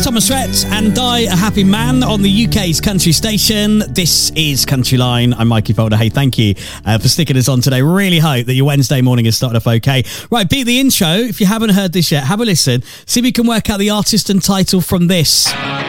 Thomas Rhett and Die a Happy Man on the UK's country station. This is Country Line. I'm Mikey Folder. Hey, thank you for sticking us on today. Really hope that your Wednesday morning has started off okay. Right, beat the intro. If you haven't heard this yet, have a listen. See if you can work out the artist and title from this.